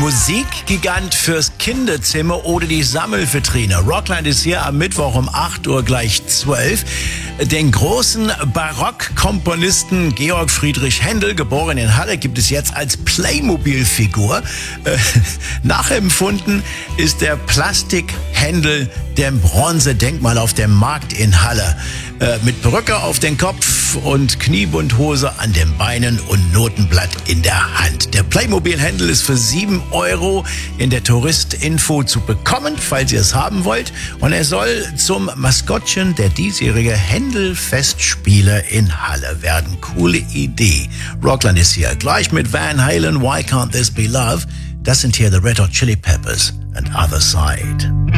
Musikgigant fürs Kinderzimmer oder die Sammelvitrine. Rockland ist hier am Mittwoch um 8 Uhr gleich 12. Den großen Barockkomponisten Georg Friedrich Händel, geboren in Halle, gibt es jetzt als Playmobil-Figur. Nachempfunden ist der Plastik-Händel dem Bronzedenkmal auf dem Markt in Halle. Mit Perücke auf den Kopf und Kniebundhose an den Beinen und Notenblatt in der Hand. Der Playmobil-Händel ist für 7 € in der Touristinfo zu bekommen, falls ihr es haben wollt. Und er soll zum Maskottchen der diesjährige Händel-Festspiele in Halle werden. Coole Idee. Rockland ist hier gleich mit Van Halen, Why Can't This Be Love? Das sind hier The Red Hot Chili Peppers and Other Side.